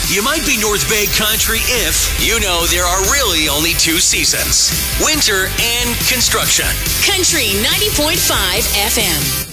You might be North Bay country if you know there are really only two seasons: winter and construction. Country 90.5 FM.